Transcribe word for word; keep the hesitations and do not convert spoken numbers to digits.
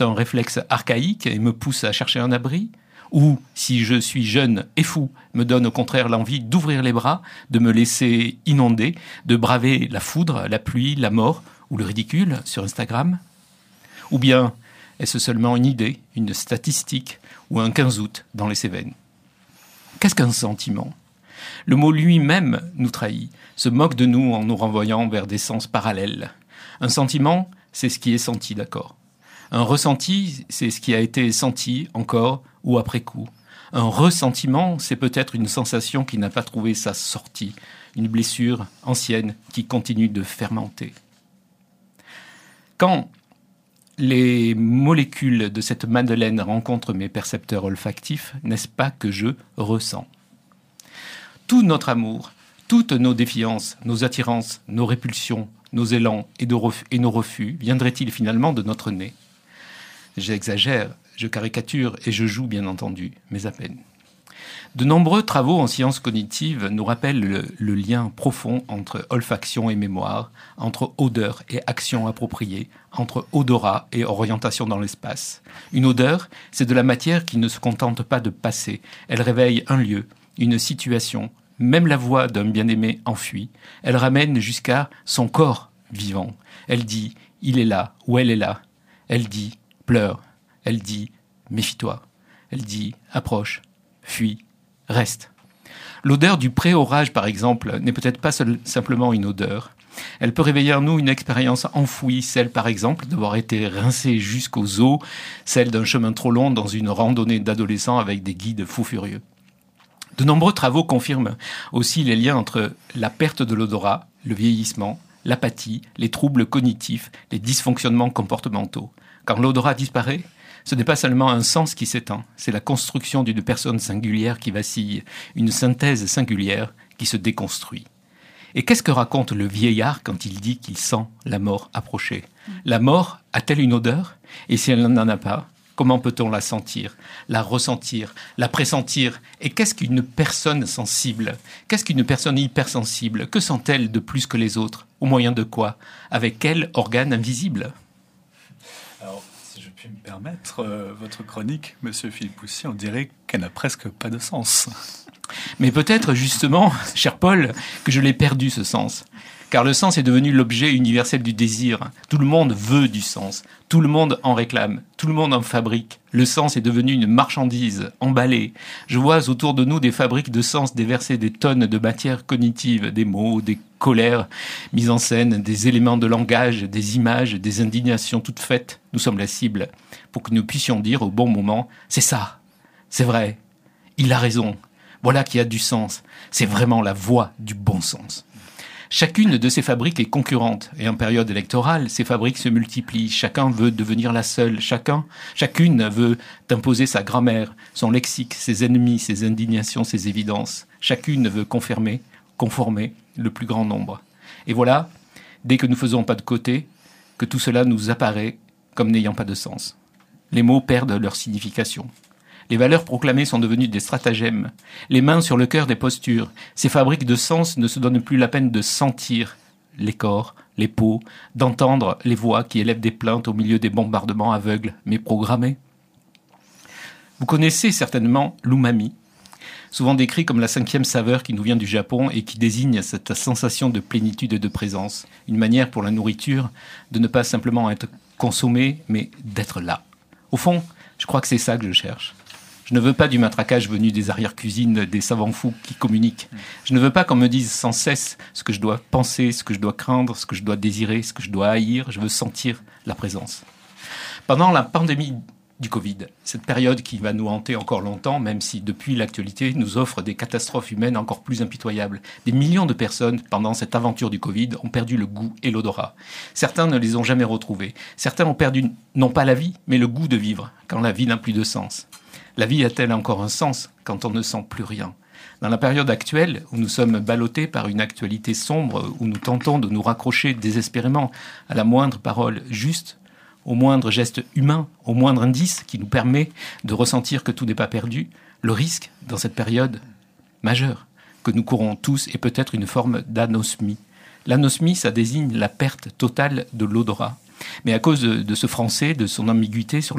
un réflexe archaïque et me pousse à chercher un abri ? Ou, si je suis jeune et fou, me donne au contraire l'envie d'ouvrir les bras, de me laisser inonder, de braver la foudre, la pluie, la mort ou le ridicule sur Instagram ? Ou bien est-ce seulement une idée, une statistique ou un quinze août dans les Cévennes ? Qu'est-ce qu'un sentiment ? Le mot lui-même nous trahit, se moque de nous en nous renvoyant vers des sens parallèles. Un sentiment, c'est ce qui est senti, d'accord. Un ressenti, c'est ce qui a été senti encore ou après coup. Un ressentiment, c'est peut-être une sensation qui n'a pas trouvé sa sortie, une blessure ancienne qui continue de fermenter. Quand les molécules de cette madeleine rencontrent mes percepteurs olfactifs, n'est-ce pas que je ressens ? Tout notre amour, toutes nos défiances, nos attirances, nos répulsions, nos élans et nos refus, et nos refus viendraient-ils finalement de notre nez ? J'exagère, je caricature et je joue bien entendu, mais à peine. De nombreux travaux en sciences cognitives nous rappellent le, le lien profond entre olfaction et mémoire, entre odeur et action appropriée, entre odorat et orientation dans l'espace. Une odeur, c'est de la matière qui ne se contente pas de passer. Elle réveille un lieu, une situation, même la voix d'un bien-aimé enfui. Elle ramène jusqu'à son corps vivant. Elle dit « il est là » ou « elle est là ». Elle dit « pleure ». Elle dit « méfie-toi ». Elle dit « approche ». Fuis, reste. L'odeur du pré-orage, par exemple, n'est peut-être pas seul, simplement une odeur. Elle peut réveiller en nous une expérience enfouie, celle, par exemple, d'avoir été rincé jusqu'aux os, celle d'un chemin trop long dans une randonnée d'adolescents avec des guides fous furieux. De nombreux travaux confirment aussi les liens entre la perte de l'odorat, le vieillissement, l'apathie, les troubles cognitifs, les dysfonctionnements comportementaux. Quand l'odorat disparaît, ce n'est pas seulement un sens qui s'éteint, c'est la construction d'une personne singulière qui vacille, une synthèse singulière qui se déconstruit. Et qu'est-ce que raconte le vieillard quand il dit qu'il sent la mort approcher ? La mort a-t-elle une odeur ? Et si elle n'en a pas, comment peut-on la sentir, la ressentir, la pressentir ? Et qu'est-ce qu'une personne sensible ? Qu'est-ce qu'une personne hypersensible ? Que sent-elle de plus que les autres ? Au moyen de quoi ? Avec quel organe invisible ? Alors, si je puis me permettre, euh, votre chronique, Monsieur Philippe Poussier, on dirait qu'elle n'a presque pas de sens. Mais peut-être justement, cher Paul, que je l'ai perdu ce sens. Car le sens est devenu l'objet universel du désir. Tout le monde veut du sens. Tout le monde en réclame. Tout le monde en fabrique. Le sens est devenu une marchandise emballée. Je vois autour de nous des fabriques de sens déverser des tonnes de matière cognitive, des mots, des colères mises en scène, des éléments de langage, des images, des indignations toutes faites. Nous sommes la cible pour que nous puissions dire au bon moment « c'est ça, c'est vrai, il a raison, voilà qui a du sens, c'est vraiment la voie du bon sens ». Chacune de ces fabriques est concurrente, et en période électorale, ces fabriques se multiplient. Chacun veut devenir la seule. Chacun, chacune veut imposer sa grammaire, son lexique, ses ennemis, ses indignations, ses évidences. Chacune veut confirmer, conformer le plus grand nombre. Et voilà, dès que nous faisons pas de côté, que tout cela nous apparaît comme n'ayant pas de sens. Les mots perdent leur signification. Les valeurs proclamées sont devenues des stratagèmes. Les mains sur le cœur des postures. Ces fabriques de sens ne se donnent plus la peine de sentir les corps, les peaux, d'entendre les voix qui élèvent des plaintes au milieu des bombardements aveugles, mais programmés. Vous connaissez certainement l'umami, souvent décrit comme la cinquième saveur qui nous vient du Japon et qui désigne cette sensation de plénitude et de présence. Une manière pour la nourriture de ne pas simplement être consommée, mais d'être là. Au fond, je crois que c'est ça que je cherche. Je ne veux pas du matraquage venu des arrière-cuisines, des savants fous qui communiquent. Je ne veux pas qu'on me dise sans cesse ce que je dois penser, ce que je dois craindre, ce que je dois désirer, ce que je dois haïr. Je veux sentir la présence. Pendant la pandémie du Covid, cette période qui va nous hanter encore longtemps, même si depuis l'actualité nous offre des catastrophes humaines encore plus impitoyables. Des millions de personnes, pendant cette aventure du Covid, ont perdu le goût et l'odorat. Certains ne les ont jamais retrouvés. Certains ont perdu non pas la vie, mais le goût de vivre, quand la vie n'a plus de sens. La vie a-t-elle encore un sens quand on ne sent plus rien ? Dans la période actuelle, où nous sommes ballottés par une actualité sombre, où nous tentons de nous raccrocher désespérément à la moindre parole juste, au moindre geste humain, au moindre indice qui nous permet de ressentir que tout n'est pas perdu, le risque, dans cette période majeure, que nous courons tous est peut-être une forme d'anosmie. L'anosmie, ça désigne la perte totale de l'odorat. Mais à cause de, de ce français, de son ambiguïté sur